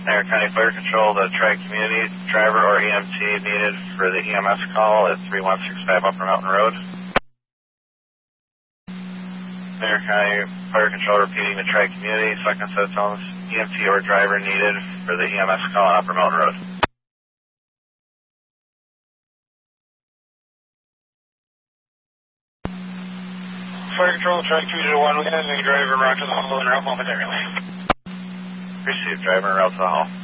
Marion County Fire Control, the Tri-Community driver or EMT needed for the EMS call at 3165 Upper Mountain Road. Marion County Fire Control repeating the Tri-Community, second set of tones, EMT or driver needed for the EMS call on Upper Mountain Road. Fire Control, Tri-Community 1, we have a driver route to the hall and route momentarily. Received, driver route to the hall.